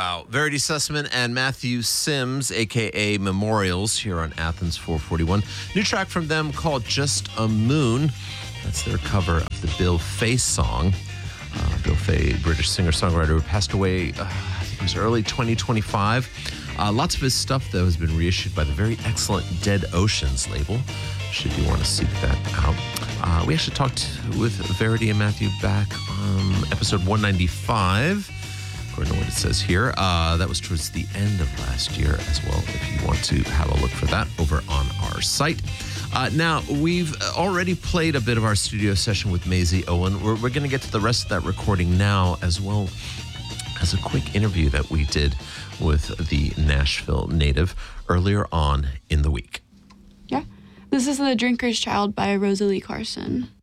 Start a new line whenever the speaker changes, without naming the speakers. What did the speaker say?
Wow. Verity Sussman and Matthew Sims, a.k.a. Memorials, here on Athens 441. New track from them called Just a Moon. That's their cover of the Bill Fay song. Bill Fay, British singer-songwriter who passed away, I think it was early 2025. Lots of his stuff, though, has been reissued by the very excellent Dead Oceans label, should you want to seek that out. We actually talked with Verity and Matthew back on episode 195, according to what it says here. That was towards the end of last year as well, if you want to have a look for that over on our site. Now, we've already played a bit of our studio session with Maisie Owen. We're going to get to the rest of that recording now, as well as a quick interview that we did with the Nashville native earlier on in the week.
Yeah. This is The Drinker's Child by Rosalie Carson.